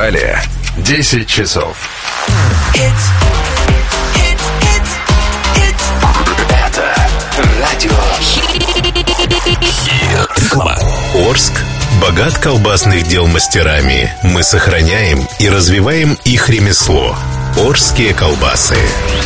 Далее 10 часов. Это радио. Реклама. Орск богат колбасных дел мастерами. Мы сохраняем и развиваем их ремесло. Орские колбасы.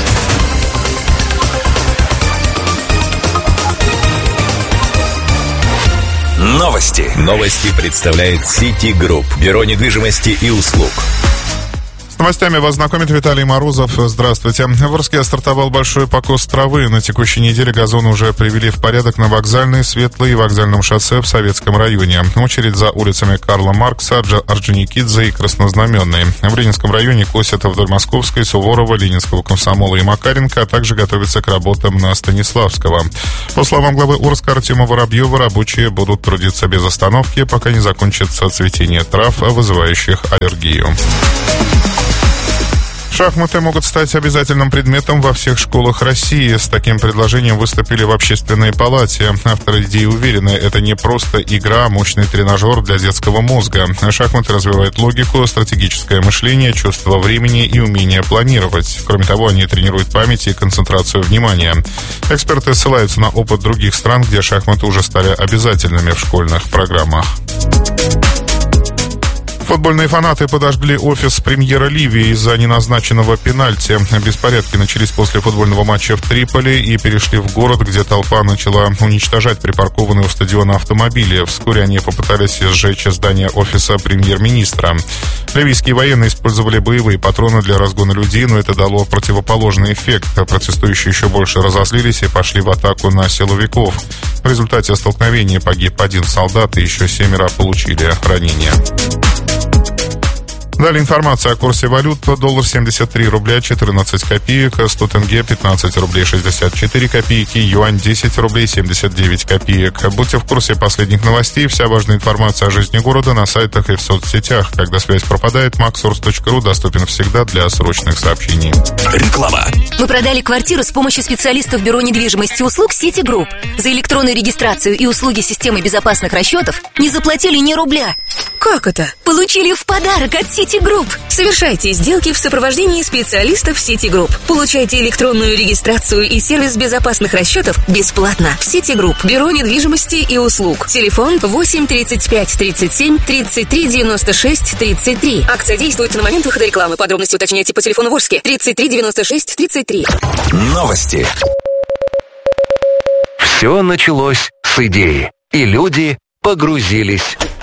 Новости. Новости представляет City Group. Бюро недвижимости и услуг. С новостями вас знакомит Виталий Морозов. Здравствуйте. В Орске стартовал большой покос травы. На текущей неделе газон уже привели в порядок на Вокзальной, Светлой и Вокзальном шоссе в Советском районе. Очередь за улицами Карла Маркса, Орджоникидзе и Краснознаменной. В Ленинском районе косят вдоль Московской, Суворова, Ленинского комсомола и Макаренко, а также готовятся к работам на Станиславского. По словам главы Орска Артема Воробьева, рабочие будут трудиться без остановки, пока не закончится цветение трав, вызывающих аллергию. Шахматы могут стать обязательным предметом во всех школах России. С таким предложением выступили в Общественной палате. Авторы идеи уверены, это не просто игра, а мощный тренажер для детского мозга. Шахматы развивают логику, стратегическое мышление, чувство времени и умение планировать. Кроме того, они тренируют память и концентрацию внимания. Эксперты ссылаются на опыт других стран, где шахматы уже стали обязательными в школьных программах. Футбольные фанаты подожгли офис премьера Ливии из-за неназначенного пенальти. Беспорядки начались после футбольного матча в Триполи и перешли в город, где толпа начала уничтожать припаркованные у стадиона автомобили. Вскоре они попытались сжечь здание офиса премьер-министра. Ливийские военные использовали боевые патроны для разгона людей, но это дало противоположный эффект. Протестующие еще больше разозлились и пошли в атаку на силовиков. В результате столкновения погиб 1 солдат и еще 7 получили ранения. Далее информация о курсе валют. Доллар 73 рубля 14 копеек, 100 тенге 15 рублей 64 копейки, юань 10 рублей 79 копеек. Будьте в курсе последних новостей. Вся важная информация о жизни города на сайтах и в соцсетях. Когда связь пропадает, maxsource.ru доступен всегда для срочных сообщений. Реклама. Мы продали квартиру с помощью специалистов Бюро недвижимости и услуг City Group. За электронную регистрацию и услуги системы безопасных расчетов не заплатили ни рубля. Как это? Получили в подарок от City Group. Совершайте сделки в сопровождении специалистов City Group. Получайте электронную регистрацию и сервис безопасных расчетов бесплатно. City Group. Бюро недвижимости и услуг. Телефон 8 35 37 33 96 33. Акция действует на момент выхода рекламы. Подробности уточняйте по телефону в Орске 33 96 33. Новости. Все началось с идеи, и люди погрузились